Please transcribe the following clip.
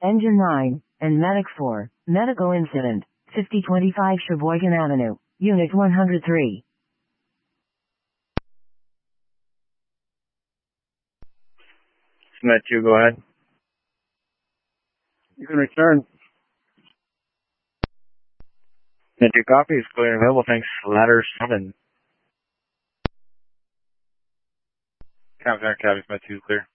Engine 9, and Medic 4, Medical Incident, 5025 Sheboygan Avenue, Unit 103. Med 2, go ahead. You can return. Med 2 copy is clear and available. Thanks. Ladder 7. Contact cabin, Med 2 clear.